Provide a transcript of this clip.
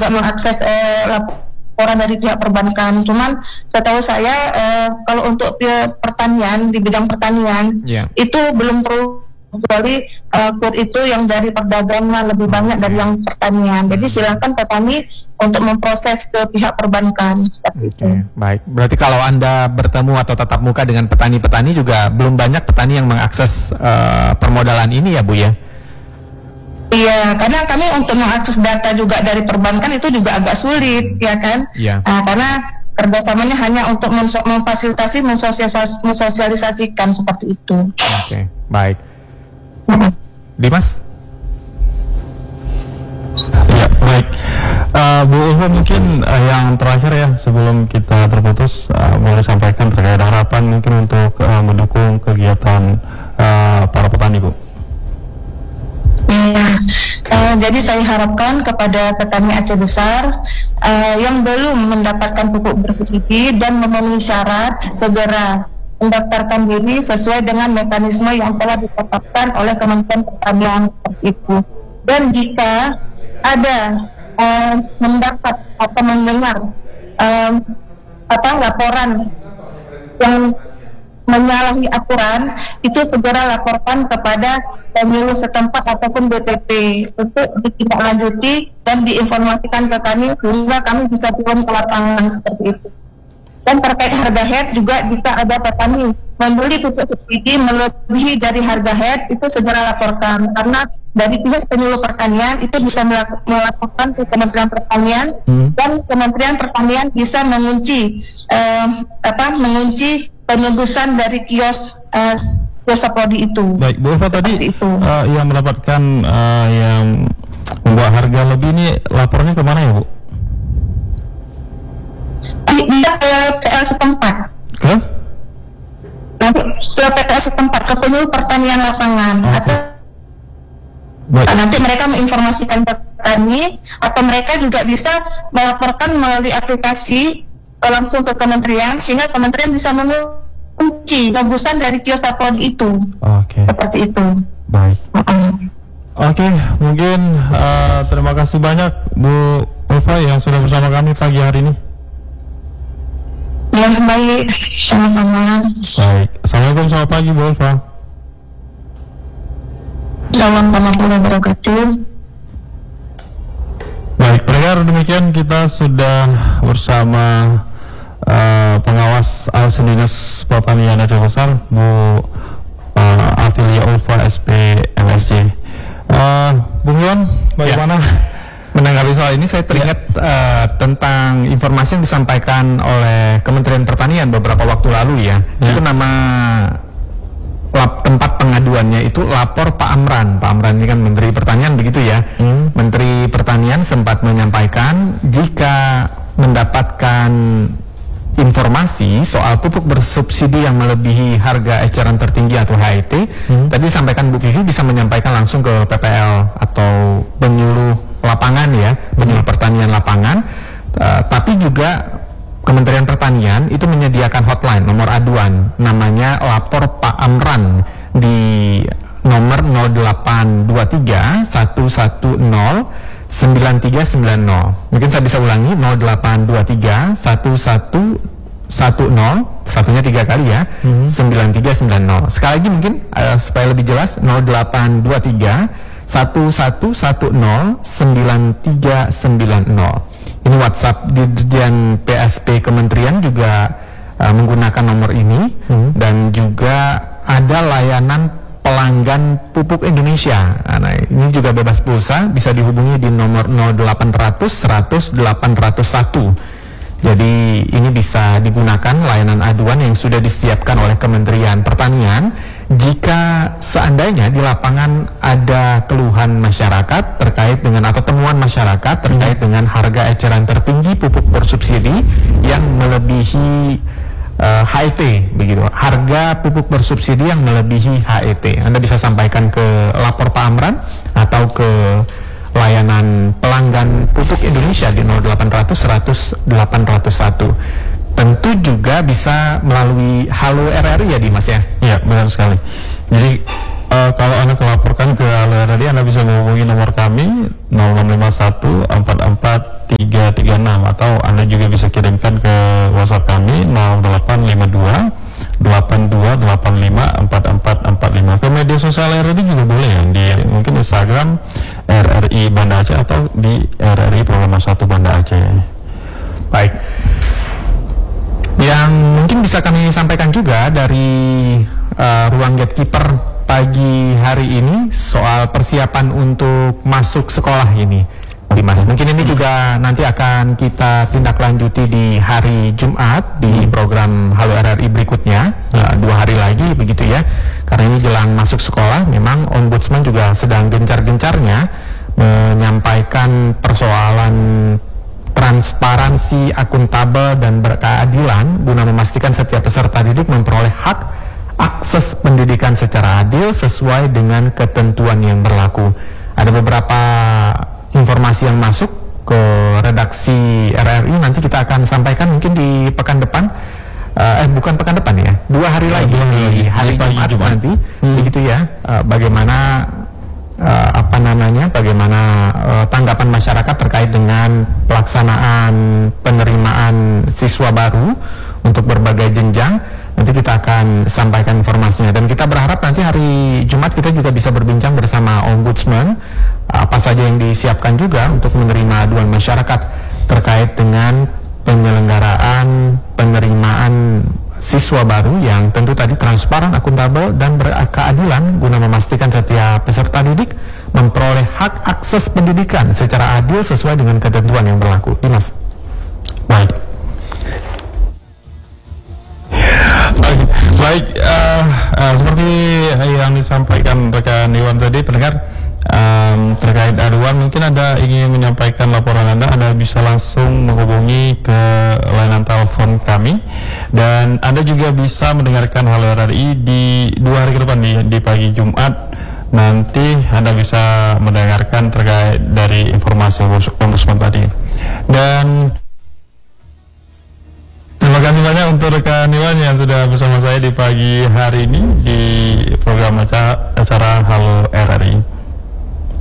juga mengakses laporan dari pihak perbankan. Cuman setahu saya kalau untuk pertanian, di bidang pertanian itu belum perlu, kecuali kur itu yang dari perdagangan lebih banyak dari yang pertanian. Jadi silakan petani untuk memproses ke pihak perbankan. Baik, berarti kalau Anda bertemu atau tatap muka dengan petani-petani juga belum banyak petani yang mengakses permodalan ini ya Bu ya? Iya, karena kami untuk mengakses data juga dari perbankan itu juga agak sulit, ya kan? Karena kerjasamanya hanya untuk memfasilitasi, mensosialisasikan seperti itu. Oke, baik. Dimas? Ya, baik. Bu Ulfa, mungkin yang terakhir ya sebelum kita terputus, boleh sampaikan terkait harapan mungkin untuk mendukung kegiatan para petani, Bu. Jadi saya harapkan kepada petani Aceh Besar yang belum mendapatkan pupuk bersubsidi dan memenuhi syarat segera mendaftarkan diri sesuai dengan mekanisme yang telah ditetapkan oleh Kementerian Pertanian seperti itu. Dan jika ada mendapat atau mendengar laporan yang menyalahi aturan, itu segera laporkan kepada pemilu setempat ataupun BPP untuk ditindaklanjuti dan diinformasikan ke kami sehingga kami bisa turun ke lapangan seperti itu. Dan terkait harga head juga, jika ada petani membeli pupuk subsidi melebihi dari harga head, itu segera laporkan, karena dari pihak penyuluh pertanian itu bisa melaporkan ke Kementerian Pertanian dan Kementerian Pertanian bisa mengunci penebusan dari kios Saprodi itu. Baik, Bu Ulfa, tadi yang mendapatkan yang membuat harga lebih ini lapornya kemana ya, Bu? Dia ke PL setempat. Nanti ke PL setempat, ke penyuluh pertanian lapangan. Atau nanti mereka menginformasikan ke kami, atau mereka juga bisa melaporkan melalui aplikasi langsung ke kementerian, sehingga kementerian bisa mengunci tebusan dari kios Saprodi itu. Seperti itu. Baik. Oke, mungkin terima kasih banyak Bu Ulfa yang sudah bersama kami pagi hari ini. Ya, baik, sama-sama. Baik, assalamualaikum, selamat pagi Bu Ulfa. Assalamualaikum warahmatullahi wabarakatuh. Baik, pendengar, demikian kita sudah bersama pengawas Dinas Pertanian Aceh Besar, Bu Afilia Ulfa SP.MSc. Bung Yon, bagaimana? Menanggapi soal ini, saya teringat tentang informasi yang disampaikan oleh Kementerian Pertanian beberapa waktu lalu ya. Itu nama tempat pengaduannya itu lapor Pak Amran. Pak Amran ini kan Menteri Pertanian begitu ya. Menteri Pertanian sempat menyampaikan jika mendapatkan informasi soal pupuk bersubsidi yang melebihi harga eceran tertinggi atau HET, tadi disampaikan Bu Vivi bisa menyampaikan langsung ke PPL atau penyuluh lapangan ya, penyuluh pertanian lapangan. Tapi juga Kementerian Pertanian itu menyediakan hotline, nomor aduan, namanya Lapor Pak Amran di nomor 0823 110 9390. Mungkin saya bisa ulangi, 0823 110, satunya 3 kali ya, 9390. Sekali lagi mungkin supaya lebih jelas, 0823 1110 9390. Ini WhatsApp Dirjen PSP Kementerian juga menggunakan nomor ini, dan juga ada layanan pelanggan pupuk Indonesia. Nah, ini juga bebas pulsa, bisa dihubungi di nomor 0800 100 801. Jadi ini bisa digunakan layanan aduan yang sudah disiapkan oleh Kementerian Pertanian jika seandainya di lapangan ada keluhan masyarakat terkait dengan atau temuan masyarakat terkait dengan harga eceran tertinggi pupuk bersubsidi yang melebihi HET begitu. Harga pupuk bersubsidi yang melebihi HET. Anda bisa sampaikan ke Lapor Pak Amran atau ke layanan pelanggan pupuk Indonesia di 0800 100 801. Tentu juga bisa melalui Halo RRI ya Dimas ya? Iya, benar sekali. Jadi kalau Anda melaporkan ke Halo RRI, Anda bisa menghubungi nomor kami 0651 44 336, atau Anda juga bisa kirimkan ke WhatsApp kami 0852 82854445. Ke media sosial RRI juga boleh ya, di mungkin Instagram RRI Banda Aceh atau di RRI Program 1 Banda Aceh. Baik. Yang mungkin bisa kami sampaikan juga dari ruang gatekeeper pagi hari ini soal persiapan untuk masuk sekolah ini, Dimas. Mungkin ini juga nanti akan kita tindak lanjuti di hari Jumat di program Halo RRI berikutnya, 2 hari lagi begitu ya. Karena ini jelang masuk sekolah, memang Ombudsman juga sedang gencar-gencarnya menyampaikan persoalan transparansi, akuntabel, dan berkeadilan guna memastikan setiap peserta didik memperoleh hak akses pendidikan secara adil sesuai dengan ketentuan yang berlaku. Ada beberapa informasi yang masuk ke redaksi RRI, nanti kita akan sampaikan mungkin di pekan depan, bukan pekan depan ya, 2 hari lagi di hari Jumat nanti, begitu ya. Bagaimana bagaimana tanggapan masyarakat terkait dengan pelaksanaan penerimaan siswa baru untuk berbagai jenjang. Nanti kita akan sampaikan informasinya, dan kita berharap nanti hari Jumat kita juga bisa berbincang bersama Ombudsman apa saja yang disiapkan juga untuk menerima aduan masyarakat terkait dengan penyelenggaraan penerimaan siswa baru yang tentu tadi transparan, akuntabel, dan berkeadilan guna memastikan setiap peserta didik memperoleh hak akses pendidikan secara adil sesuai dengan ketentuan yang berlaku. Dimas. Baik. Seperti yang disampaikan rekan Iwan tadi, pendengar, terkait aduan, mungkin Anda ingin menyampaikan laporan Anda bisa langsung menghubungi ke layanan telepon kami, dan Anda juga bisa mendengarkan Halo RRI di 2 hari ke depan, di pagi Jumat. Nanti Anda bisa mendengarkan terkait dari informasi Ombudsman tadi. Dan terima kasih banyak untuk rekan Iwan yang sudah bersama saya di pagi hari ini di program acara Halo RRI.